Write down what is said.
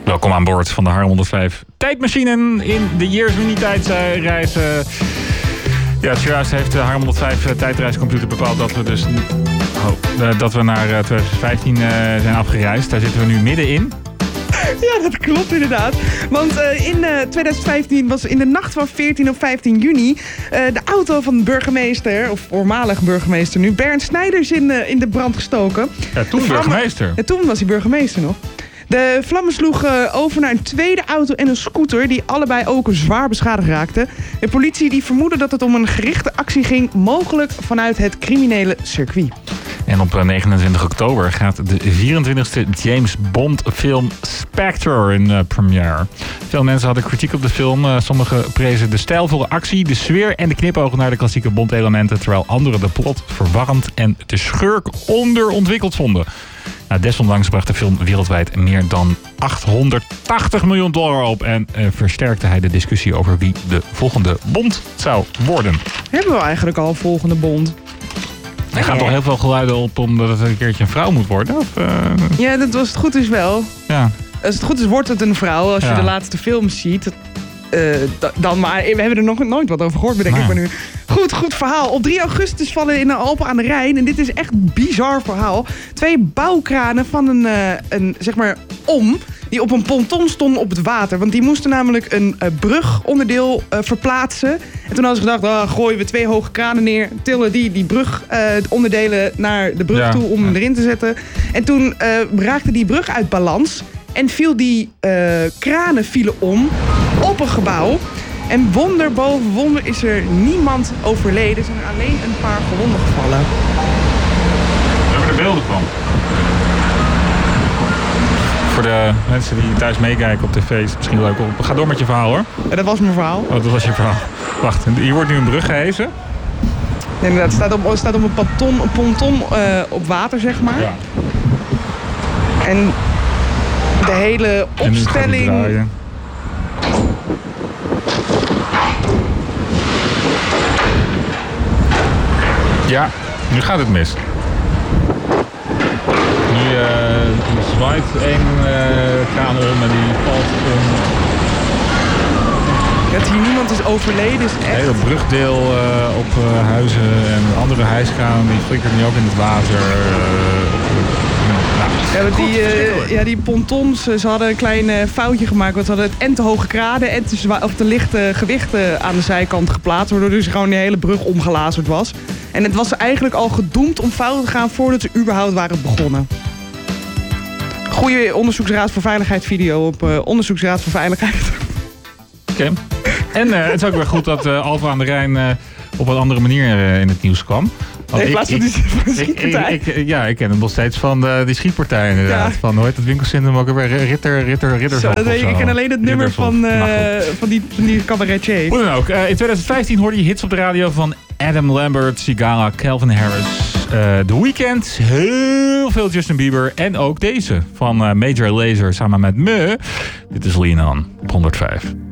Welkom aan boord van de Harlem 105 tijdmachine in de Years Mini tijdreis. Ja, zojuist heeft de Harlem 105 tijdreiscomputer bepaald dat we dus dat we naar 2015 zijn afgereisd. Daar zitten we nu middenin. Ja, dat klopt inderdaad. Want in 2015 was in de nacht van 14 op 15 juni... de auto van de burgemeester, of voormalig burgemeester nu... Bernd Snijders in de brand gestoken. Ja, toen burgemeester. Ja, toen was hij burgemeester nog. De vlammen sloegen over naar een tweede auto en een scooter... die allebei ook zwaar beschadigd raakten. De politie die vermoedde dat het om een gerichte actie ging... mogelijk vanuit het criminele circuit. En op 29 oktober gaat de 24e James Bond film Spectre in première. Veel mensen hadden kritiek op de film. Sommigen prezen de stijlvolle actie, de sfeer en de knipogen naar de klassieke Bond-elementen... terwijl anderen de plot verwarrend en de schurk onderontwikkeld vonden. Desondanks bracht de film wereldwijd meer dan $880 miljoen op... en versterkte hij de discussie over wie de volgende Bond zou worden. Hebben we eigenlijk al een volgende Bond? Er gaan toch heel veel geluiden op omdat het een keertje een vrouw moet worden? Of, Ja, dat was het goed is wel. Ja. Als het goed is, wordt het een vrouw. Als je de laatste films ziet... dan maar. We hebben er nog nooit wat over gehoord, bedenk ik maar nu. Goed verhaal. Op 3 augustus vallen in de Alpen aan de Rijn... en dit is echt een bizar verhaal... 2 bouwkranen van een zeg maar, die op een ponton stonden op het water. Want die moesten namelijk een brugonderdeel verplaatsen. En toen hadden ze gedacht, gooien we 2 hoge kranen neer... tillen die brugonderdelen naar de brug toe om hem erin te zetten. En toen raakte die brug uit balans... en die kranen vielen om op een gebouw... En wonder boven wonder is er niemand overleden. Er zijn er alleen een paar gewonden gevallen. We hebben er beelden van. Voor de mensen die thuis meekijken op tv is het misschien leuk. Ga door met je verhaal hoor. Ja, dat was mijn verhaal. Oh, dat was je verhaal. Wacht, hier wordt nu een brug gehezen. Nee, inderdaad, het staat op een ponton op water, zeg maar. Ja. En de hele opstelling... En nu gaat het draaien. Ja, nu gaat het mis. Nu zwaait één kraan om en die valt om. Dat hier niemand is overleden is echt... Het hele brugdeel op huizen en andere hijskranen die flikkeren nu ook in het water. Die pontons, ze hadden een klein foutje gemaakt. Want ze hadden het en te hoge kranen en te lichte gewichten aan de zijkant geplaatst. Waardoor dus gewoon de hele brug omgelazerd was. En het was eigenlijk al gedoemd om fout te gaan voordat ze überhaupt waren begonnen. Goeie Onderzoeksraad voor Veiligheid video op Onderzoeksraad voor Veiligheid. Oké. En het is ook weer goed dat Alphen aan de Rijn op een andere manier in het nieuws kwam. In plaats van die schietpartij. Ik ken hem nog steeds van die schietpartij inderdaad. Ja. Van hoe heet het winkelcentrum ook weer? Riddershof. Ik ken alleen het nummer van die cabaretier. Hoe dan ook. In 2015 hoorde je hits op de radio van Adam Lambert, Sigala, Calvin Harris, The Weeknd, heel veel Justin Bieber en ook deze van Major Lazer samen met me. Dit is Lean On op 105.